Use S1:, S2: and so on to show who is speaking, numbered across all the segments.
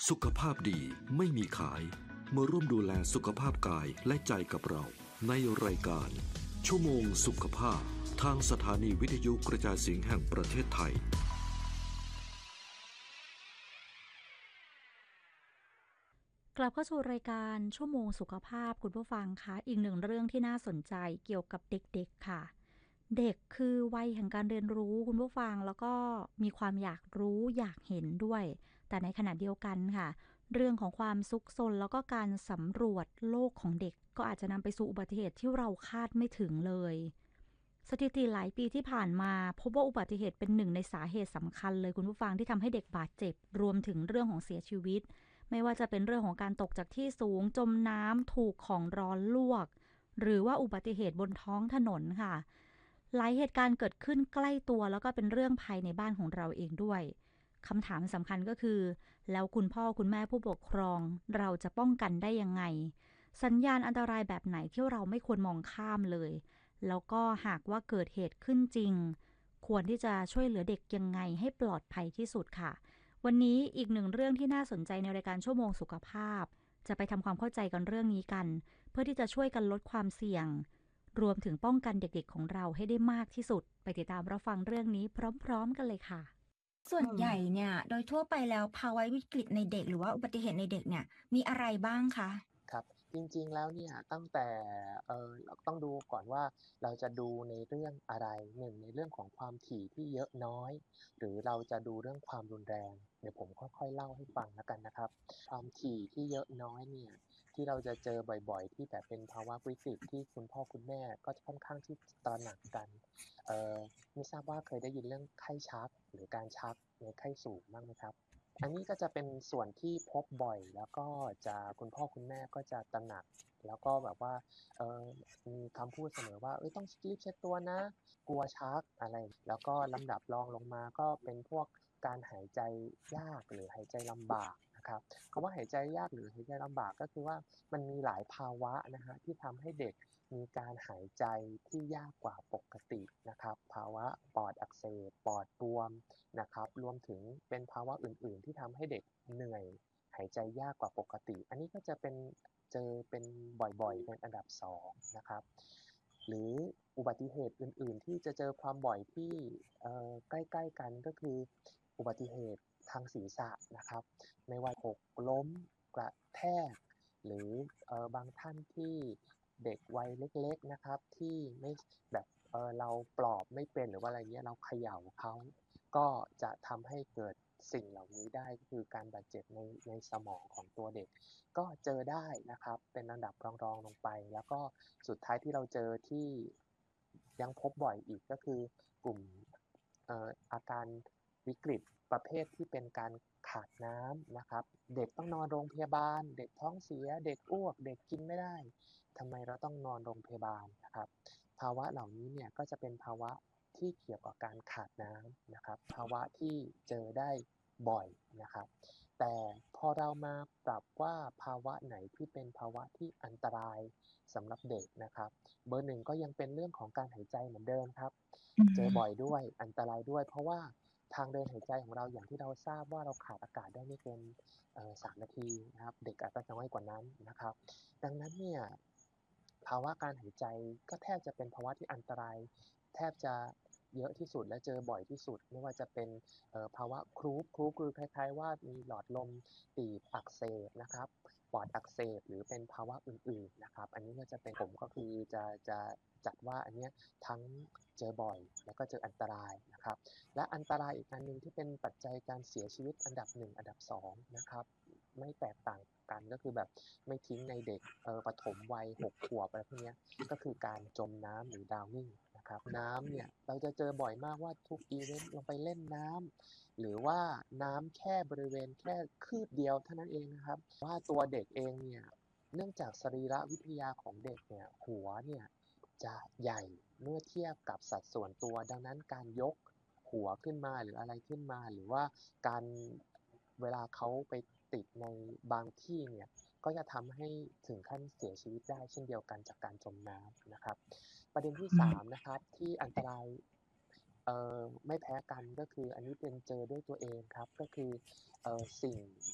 S1: สุขภาพดีไม่มีขายมาร่วมดูแลสุขภาพกายและใจกับเราในรายการชั่วโมงสุขภาพทางสถานีวิทยุกระจายเสียงแห่งประเทศไทย
S2: กลับเข้าสู่รายการชั่วโมงสุขภาพคุณผู้ฟังคะอีกหนึ่งเรื่องที่น่าสนใจเกี่ยวกับเด็กๆค่ะเด็กคือวัยแห่งการเรียนรู้คุณผู้ฟังแล้วก็มีความอยากรู้อยากเห็นด้วยแต่ในขณะเดียวกันค่ะเรื่องของความซุกซนแล้วก็การสำรวจโลกของเด็กก็อาจจะนำไปสู่อุบัติเหตุที่เราคาดไม่ถึงเลยสถิติหลายปีที่ผ่านมาพบว่าอุบัติเหตุเป็นหนึ่งในสาเหตุสำคัญเลยคุณผู้ฟังที่ทำให้เด็กบาดเจ็บรวมถึงเรื่องของเสียชีวิตไม่ว่าจะเป็นเรื่องของการตกจากที่สูงจมน้ำถูกของร้อนลวกหรือว่าอุบัติเหตุบนท้องถนนค่ะหลายเหตุการณ์เกิดขึ้นใกล้ตัวแล้วก็เป็นเรื่องภายในบ้านของเราเองด้วยคำถามสำคัญก็คือแล้วคุณพ่อคุณแม่ผู้ปกครองเราจะป้องกันได้ยังไงสัญญาณอันตรายแบบไหนที่เราไม่ควรมองข้ามเลยแล้วก็หากว่าเกิดเหตุขึ้นจริงควรที่จะช่วยเหลือเด็กยังไงให้ปลอดภัยที่สุดค่ะวันนี้อีกหนึ่งเรื่องที่น่าสนใจในรายการชั่วโมงสุขภาพจะไปทำความเข้าใจกันเรื่องนี้กันเพื่อที่จะช่วยกันลดความเสี่ยงรวมถึงป้องกันเด็กๆของเราให้ได้มากที่สุดไปติดตามรับฟังเรื่องนี้พร้อมๆกันเลยค่ะ
S3: ส่วนใหญ่เนี่ยโดยทั่วไปแล้วภาวะวิกฤตในเด็กหรือว่าอุบัติเหตุในเด็กเนี่ยมีอะไรบ้างคะ
S4: ครับจริงๆแล้วเนี่ยตั้งแต่เราต้องดูก่อนว่าเราจะดูในเรื่องอะไร1ในเรื่องของความถี่ที่เยอะน้อยหรือเราจะดูเรื่องความรุนแรงเดี๋ยวผมค่อยๆเล่าให้ฟังแล้วกันนะครับความถี่ที่เยอะน้อยเนี่ยที่เราจะเจอบ่อยๆที่แบบเป็นภาวะวิกฤตที่คุณพ่อคุณแม่ก็ค่อนข้างที่ตระหนักกันไม่ทราบว่าเคยได้ยินเรื่องไข้ชักหรือการชักในไข้สูงบ้างไหมครับ อันนี้ก็จะเป็นส่วนที่พบบ่อยแล้วก็จะคุณพ่อคุณแม่ก็จะตระหนักแล้วก็แบบว่าเอ่อมีคำพูดเสมอว่าต้องรีบเช็ดตัวนะกลัวชักอะไรแล้วก็ลำดับรองลงมาก็เป็นพวกการหายใจยากหรือหายใจลำบากนะครับคำว่าหายใจยากหรือหายใจลำบากก็คือว่ามันมีหลายภาวะนะครับที่ทำให้เด็กมีการหายใจที่ยากกว่าปกตินะครับภาวะปอดอักเสบปอดบวม นะครับรวมถึงเป็นภาวะอื่นๆที่ทำให้เด็กเหนื่อยหายใจยากกว่าปกติอันนี้ก็จะเป็นเจอเป็นบ่อยๆเป็นอันดับ2นะครับหรืออุบัติเหตุอื่นๆที่จะเจอความบ่อยที่ใกล้ๆกันก็คืออุบัติเหตุทางศีรษะนะครับไม่ว่าหกล้มกระแทกหรือบางท่านที่เด็กวัยเล็กๆนะครับที่ไม่แบบเราปลอบไม่เป็นหรือว่าอะไรเงี้ยเราเขย่าเขา ก็จะทำให้เกิดสิ่งเหล่านี้ได้ก็คือการบาดเจ็บในสมองของตัวเด็กก็เจอได้นะครับเป็นอันดับรองๆลงไปแล้วก็สุดท้ายที่เราเจอที่ยังพบบ่อยอีกก็คือกลุ่มอาการวิกฤตประเภทที่เป็นการขาดน้ำนะครับเด็กต้องนอนโรงพยาบาลเด็กท้องเสียเด็กอ้วกเด็กกินไม่ได้ทำไมเราต้องนอนโรงพยาบาลนะครับภาวะเหล่านี้เนี่ยก็จะเป็นภาวะ ที่เกี่ยวกับการขาดน้ำนะครับภาวะที่เจอได้บ่อยนะครับแต่พอเรามาปรับว่าภาวะไหนที่เป็นภาวะที่อันตรายสำหรับเด็กนะครับเบอร์หนึ่งก็ยังเป็นเรื่องของการหายใจเหมือนเดิมครับเจอบ่อยด้วยอันตรายด้วยเพราะว่าทางเดินหายใจของเราอย่างที่เราทราบว่าเราขาดอากาศได้ไม่เกิน3นาทีนะครับเด็กอาจจะน้อยกว่านั้นนะครับดังนั้นเนี่ยภาวะการหายใจก็แทบจะเป็นภาวะที่อันตราย แทบจะเยอะที่สุดและเจอบ่อยที่สุดไม่ว่าจะเป็นภาวะครูปคือคล้ายๆว่ามีหลอดลมตีบอักเสบนะครับปอดอักเสบหรือเป็นภาวะอื่นๆนะครับอันนี้ก็จะเป็นผมก็คือจะจัดว่าอันเนี้ยทั้งเจอบ่อยแล้วก็เจออันตรายนะครับและอันตรายอีกอันหนึ่งที่เป็นปัจจัยการเสียชีวิตอันดับ1อันดับ2นะครับไม่แตกต่างกันก็คือแบบไม่ทิ้งในเด็กปฐมวัย6ขวบอะไรพวกเนี้ย ก็คือการจมน้ำหรือ drowning นะครับน้ำเนี่ยเราจะเจอบ่อยมากว่าทุกอีเวนต์ลงไปเล่นน้ำหรือว่าน้ำแค่บริเวณแค่คืบเดียวเท่านั้นเองนะครับว่าตัวเด็กเองเนี่ยเนื่องจากสรีระวิทยาของเด็กเนี่ยหัวเนี่ยจะใหญ่เมื่อเทียบกับสัดส่วนตัวดังนั้นการยกหัวขึ้นมาหรืออะไรขึ้นมาหรือว่าการเวลาเขาไปติดในบางที่เนี่ย ก็จะทำให้ถึงขั้นเสียชีวิตได้เช่นเดียวกันจากการจมน้ำนะครับประเด็นที่3นะครับที่อันตรายไม่แพ้กันก็คืออันนี้เป็นเจอด้วยตัวเองครับก็คือสิ่ง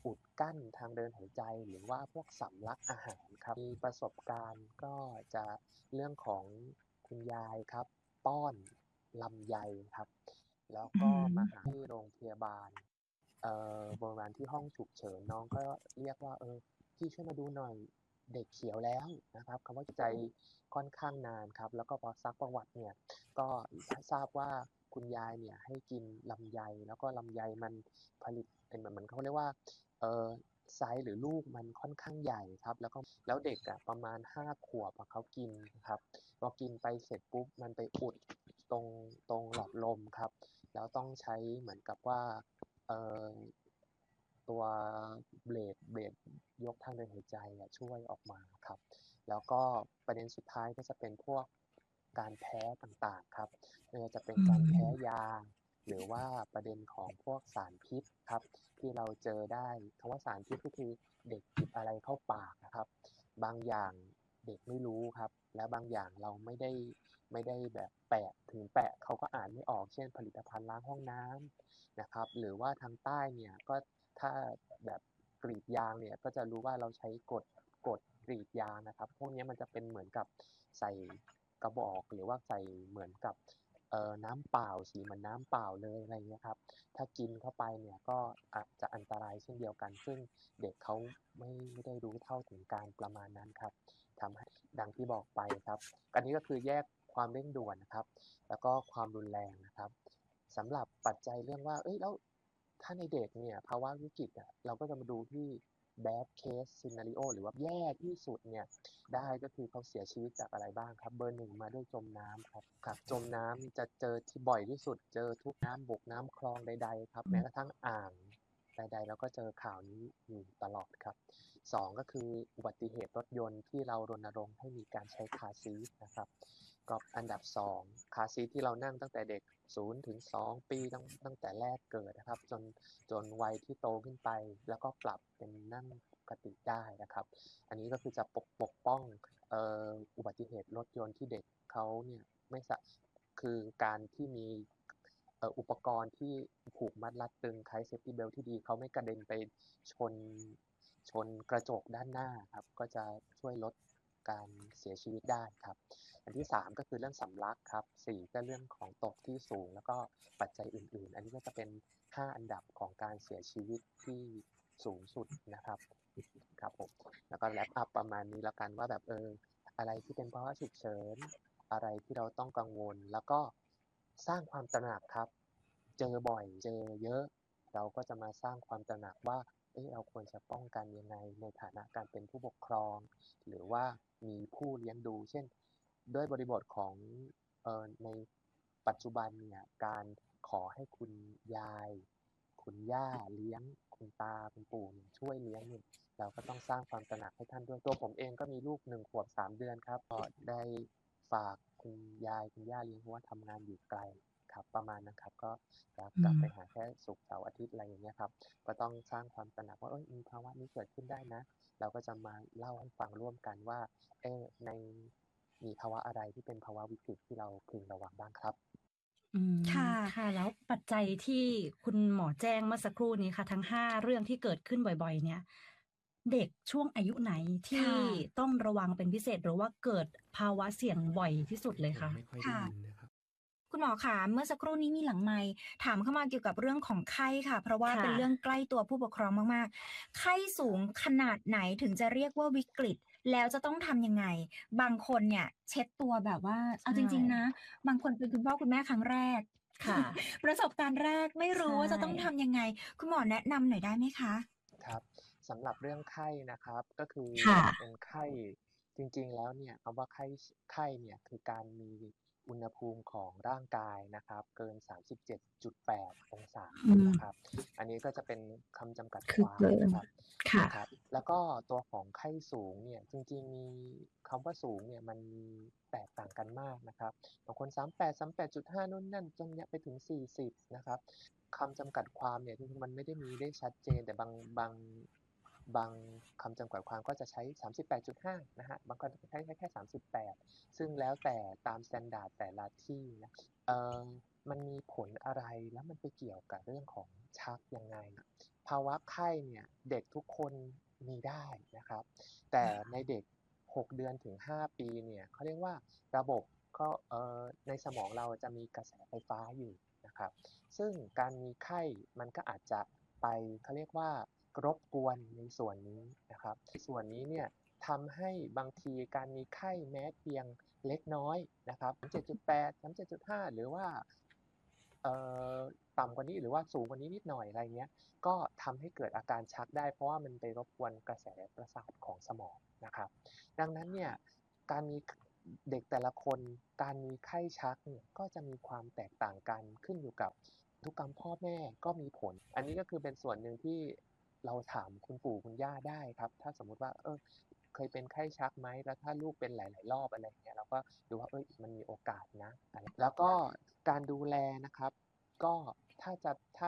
S4: อุดกั้นทางเดินหายใจหรือว่าพวกสำลักอาหารครับมีประสบการณ์ก็จะเรื่องของคุณยายครับป้อนลำไยครับแล้ว
S3: อื
S4: ก็
S3: ม
S4: มาหาที่โรงพยาบาลบริเวณที่ห้องฉุกเฉินน้องก็เรียกว่าพี่ช่วยมาดูหน่อยเด็กเขียวแล้วนะครับคำว่าใจค่อนข้างนานครับแล้วก็พอซักประวัติเนี่ยก็ทราบว่าคุณยายเนี่ยให้กินลำไยแล้วก็ลำไยมันผลิตเป็นเหมือนเขาเรียกว่าเออไซส์หรือลูกมันค่อนข้างใหญ่ครับแล้วเด็กอ่ะประมาณ5 ขวบเขากินครับพอกินไปเสร็จปุ๊บมันไปอุดตรงหลอดลมครับแล้วต้องใช้เหมือนกับว่าเอ่อตัวเบรดยกทางเดินหายใจช่วยออกมาครับแล้วก็ประเด็นสุดท้ายก็จะเป็นพวกการแพ้ต่างๆครับไม่ว่าจะเป็น
S3: อื
S4: การแพ้
S3: ม
S4: ยาหรือว่าประเด็นของพวกสารพิษครับที่เราเจอได้คำว่าสารพิษก็คือเด็กหยิบอะไรเข้าปากนะครับบางอย่างเด็กไม่รู้ครับและบางอย่างเราไม่ได้แบบแปะถึงแปะเขาก็อ่านไม่ออกเช่นผลิตภัณฑ์ล้างห้องน้ำนะครับหรือว่าทางใต้เนี่ยก็ถ้าแบบกรีดยางเนี่ยก็จะรู้ว่าเราใช้กดกรีดยางนะครับพวกนี้มันจะเป็นเหมือนกับใส่กระบอกหรือว่าใส่เหมือนกับน้ำเปล่าสีเหมือนน้ำเปล่าเลยอะไรเงี้ยครับถ้ากินเข้าไปเนี่ยก็อาจจะอันตรายเช่นเดียวกันซึ่งเด็กเขาไม่ได้รู้เท่าถึงการประมาณนั้นครับทำให้ดังที่บอกไปครับอันนี้ก็คือแยกความเร่งด่วนนะครับแล้วก็ความรุนแรงนะครับสำหรับปัจจัยเรื่องว่าแล้วถ้าในเด็กเนี่ยภาวะวิกฤตเราก็จะมาดูที่ bad case scenario หรือว่าแย่ที่สุดเนี่ยได้ก็คือเขาเสียชีวิตจากอะไรบ้างครับเบอร์ 1มาด้วยจมน้ำครับจมน้ำจะเจอที่บ่อยที่สุดเจอทุกน้ำบกน้ำคลองใดๆครับแม้กระทั่งอ่างใดๆเราก็เจอข่าวนี้อยู่ตลอดครับ2ก็คืออุบัติเหตุรถยนต์ที่เรารณรงค์ให้มีการใช้คาร์ซีทนะครับก็อันดับ2คาร์ซีทที่เรานั่งตั้งแต่เด็ก0 ถึง 2 ปีตั้งแต่แรกเกิดนะครับจนวัยที่โตขึ้นไปแล้วก็ปรับเป็นนั่งปกติได้นะครับอันนี้ก็คือจะปกป้องอุบัติเหตุรถยนต์ที่เด็กเขาเนี่ยไม่สะคือการที่มีอุปกรณ์ที่ผูกมัดรัดตึงคล้ายเซฟตี้เบลที่ดีเขาไม่กระเด็นไปชนชนกระจกด้านหน้าครับก็จะช่วยลดการเสียชีวิตได้ครับอันที่3ก็คือเรื่องสำลักครับ4ก็เรื่องของตกที่สูงแล้วก็ปัจจัยอื่นๆอันนี้ก็จะเป็น5อันดับของการเสียชีวิตที่สูงสุดนะครับครับผมแล้วก็แรปอัพประมาณนี้แล้วกันว่าแบบอะไรที่เป็นภาวะฉุกเฉินอะไรที่เราต้องกังวลแล้วก็สร้างความตระหนักครับเจอบ่อยเจอเยอะเราก็จะมาสร้างความตระหนักว่าเราควรจะป้องกันยังไงในฐานะการเป็นผู้ปกครองหรือว่ามีผู้เลี้ยงดูเช่นด้วยบริบทของในปัจจุบันเนี่ยการขอให้คุณยายคุณย่าเลี้ยงคุณตาคุณปู่ช่วยเลี้ยงเนี่ยเราก็ต้องสร้างความตระหนักให้ท่านด้วยตัวผมเองก็มีลูก1 ขวบ 3 เดือนครับก็ได้ฝากคุณยายคุณย่าเลี้ยงเพราะว่าทำงานอยู่ไกลครับประมาณนั้นครับก็จะ
S3: อืม
S4: กลับไปหาแค่ศุกร์เสาร์อาทิตย์อะไรอย่างเงี้ยครับก็ต้องสร้างความตระหนักว่ามีภาวะนี้เกิดขึ้นได้นะเราก็จะมาเล่าให้ฟังร่วมกันว่าในมีภาวะอะไรที่เป็นภาวะวิกฤตที่เราพึงระวังบ้างครับ
S5: อืม
S3: ค่ะ
S5: ค่ะแล้วปัจจัยที่คุณหมอแจ้งเมื่อสักครู่นี้ค่ะทั้ง5 เรื่องที่เกิดขึ้นบ่อยๆเนี่ยเด็กช่วงอายุไหนที่
S3: ค่ะ
S5: ต้องระวังเป็นพิเศษหรือว่าเกิดภาวะเสี่ยงบ่อยที่สุดเลย
S6: ผม
S5: คะ
S6: ไม่ค่อยได้
S3: ค่ะ
S6: ยินนะครับ
S3: คุณหมอคะเมื่อสักครู่นี้มีหลังไมค์ถามเข้ามาเกี่ยวกับเรื่องของไข้ค่ะ เพราะว่าเป็น
S5: ค่ะ
S3: เรื่องใกล้ตัวผู้ปกครองมากๆไข้สูงขนาดไหนถึงจะเรียกว่าวิกฤตแล้วจะต้องทำยังไงบางคนเนี่ยเช็ดตัวแบบว่าเอา
S5: ใช่
S3: จริงๆนะบางคนเป็นคุณพ่อคุณแม่ครั้งแรก
S5: ค่ะ
S3: ประสบการณ์แรกไม่รู้
S5: ใช่
S3: ว่าจะต้องทำยังไงคุณหมอแนะนำหน่อยได้ไหมคะ
S4: ครับสำหรับเรื่องไข้นะครับก็คือ
S3: ค่ะ
S4: เป็นไข้จริงๆแล้วเนี่ยคำว่าไข้เนี่ยคือการมีอุณหภูมิของร่างกายนะครับเกิน37.8 องศา
S3: อืม
S4: นะครับอันนี้ก็จะเป็นคำจำกัด
S3: คือ
S4: ความ
S3: เกิน
S4: นะครับ
S3: ค่ะ
S4: ครับแล้วก็ตัวของไข้สูงเนี่ยจริงๆมีคำว่าสูงเนี่ยมันมีแตกต่างกันมากนะครับบางคน38 38.5นู่นนั่นจนเนี่ยไปถึง40นะครับคำจำกัดความเนี่ยจริงๆมันไม่ได้มีได้ชัดเจนแต่บางคำจำกัดความก็จะใช้38.5นะฮะบางคนใช้แค่38ซึ่งแล้วแต่ตาม standard แต่ละที่นะมันมีผลอะไรแล้วมันไปเกี่ยวกับเรื่องของชักยังไงภาวะไข้เนี่ยเด็กทุกคนมีได้นะครับ แต่ในเด็ก 6 เดือนถึง 5 ปีเนี่ยเขาเรียกว่าระบบก็ในสมองเราจะมีกระแสไฟฟ้าอยู่นะครับ ซึ่งการมีไข้มันก็อาจจะไปเขาเรียกว่ารบกวนในส่วนนี้นะครับส่วนนี้เนี่ยทำให้บางทีการมีไข้แม้เพียงเล็กน้อยนะครับ37.8 37.5 หรือว่าต่ำกว่านี้หรือว่าสูงกว่านี้นิดหน่อยอะไรเงี้ยก็ทำให้เกิดอาการชักได้เพราะว่ามันไปรบกวนกระแสประสาทของสมองนะครับ ดังนั้นเนี่ยการมีเด็กแต่ละคนการมีไข้ชักเนี่ยก็จะมีความแตกต่างกันขึ้นอยู่กับพันธุกรรมพ่อแม่ก็มีผล อันนี้ก็คือเป็นส่วนหนึ่งที่เราถามคุณปู่คุณย่าได้ครับถ้าสมมุติว่าเคยเป็นไข้ชักไหมแล้วถ้าลูกเป็นหลายๆรอบอะไรอย่างเงี้ยเราก็ดูว่ามันมีโอกาสนะแล้วก็การดูแลนะครับก็ถ้า